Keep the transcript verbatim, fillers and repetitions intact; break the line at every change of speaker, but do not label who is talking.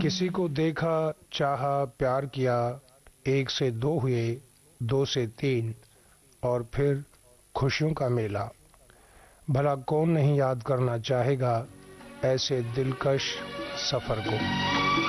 किसी को देखा, चाहा, प्यार किया, एक से दो हुए, दो से तीन, और फिर खुशियों का मेला। भला कौन नहीं याद करना चाहेगा ऐसे दिलकश सफर को।